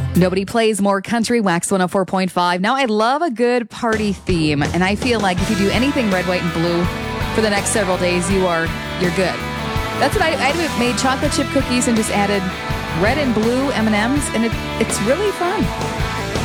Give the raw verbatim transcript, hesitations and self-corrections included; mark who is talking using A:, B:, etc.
A: Nobody plays more country. Wax one oh four point five. Now, I love a good party theme, and I feel like if you do anything red, white, and blue for the next several days, you are, you're good. That's what I, I made chocolate chip cookies and just added red and blue M and M's, and it, it's really fun.